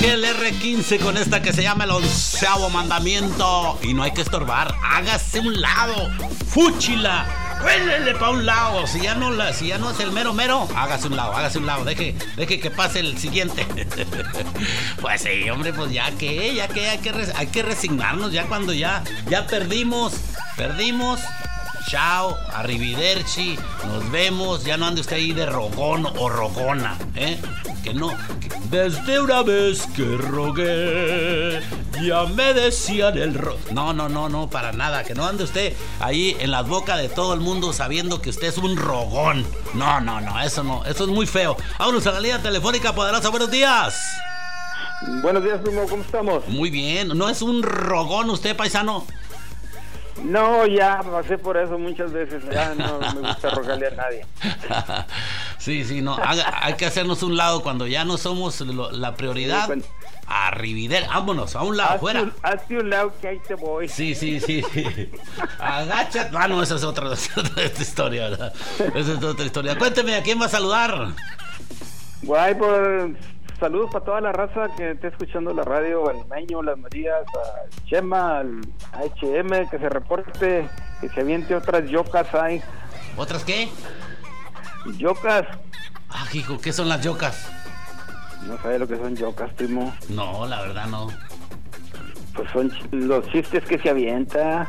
aquí el R15 con esta que se llama el 11º mandamiento. Y no hay que estorbar, hágase un lado, fúchila, huélele pa' un lado. Si ya no es el mero mero, hágase un lado, deje que pase el siguiente. Pues sí, hombre, pues ya que hay que resignarnos ya cuando ya perdimos. Chao, arrivederci, nos vemos, ya no ande usted ahí de rogón o rogona, que no, desde una vez que rogué, ya me decían el No, para nada, que no ande usted ahí en la boca de todo el mundo sabiendo que usted es un rogón. No, eso es muy feo. Vámonos a la línea telefónica poderosa, buenos días. Buenos días, primo, ¿cómo estamos? Muy bien, ¿no es un rogón usted, paisano? No, ya pasé por eso muchas veces, ya no me gusta rogarle a nadie. Sí, no, hay que hacernos un lado cuando ya no somos la prioridad. Sí, arrivider, vámonos, a un lado, fuera. Hazte un lado que ahí te voy. Sí. Agáchate. No, esa es otra historia, ¿verdad? Esa es otra historia. Cuénteme, ¿a quién va a saludar? Guay, saludos para toda la raza que esté escuchando la radio, al Meño, las Marías, a Chema, al HM, que se reporte, que se aviente otras yocas ahí. ¿Otras qué? Yocas. Ah, hijo, ¿qué son las yocas? No sabes lo que son yocas, primo. No, la verdad no. Pues son los chistes que se avienta.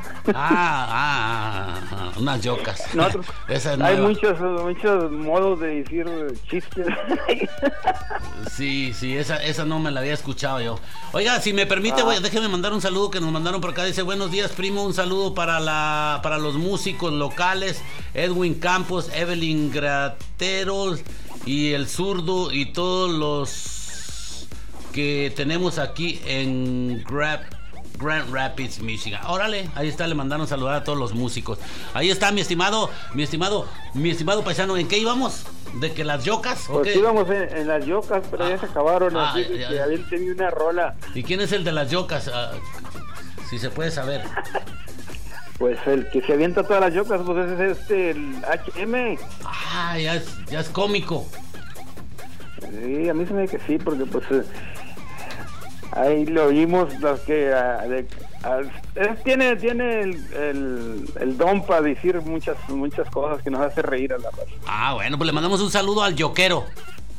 Unas yocas. Nosotros, hay muchos modos de decir chistes. Sí, esa no me la había escuchado yo. Oiga, si me permite, déjeme mandar un saludo que nos mandaron por acá. Dice, buenos días, primo, un saludo para los músicos locales, Edwin Campos, Evelyn Grateros y el Zurdo y todos los que tenemos aquí en Grand Rapids, Michigan. Órale, ahí está, le mandaron saludar a todos los músicos. Ahí está, mi estimado paisano. ¿En qué íbamos? ¿De que las yocas? Pues íbamos en las yocas, pero ya se acabaron. Así que habían tenido una rola. ¿Y quién es el de las yocas? Si se puede saber. Pues el que se avienta todas las yocas, pues ese es el HM. Ya es cómico. Sí, a mí se me dice que sí, porque pues ahí lo oímos los que tiene el don para decir muchas cosas que nos hace reír a la raza. Bueno, pues le mandamos un saludo al yoquero.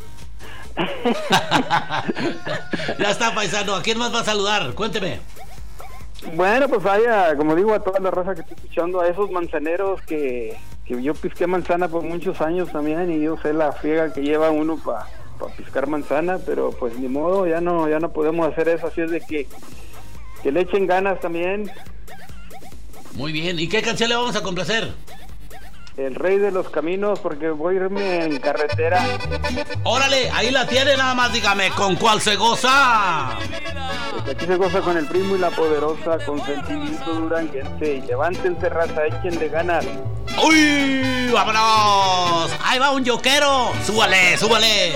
Ya está, paisano. ¿A quién más va a saludar? Cuénteme. Bueno, pues como digo, a toda la raza que estoy escuchando, a esos manzaneros que yo pisqué manzana por muchos años también, y yo sé la friega que lleva uno para piscar manzana, pero pues ni modo, ya no podemos hacer eso, así es de que le echen ganas también. Muy bien, ¿y qué canción le vamos a complacer? El Rey de los Caminos, porque voy a irme en carretera. Órale, ahí la tiene, nada más dígame, ¿con cuál se goza? Pues aquí se goza con el primo y la poderosa, con sentimiento duranguense. Y levántense, raza, échenle ganas. ¡Uy! ¡Vámonos! ¡Ahí va un yoquero! ¡Súbale!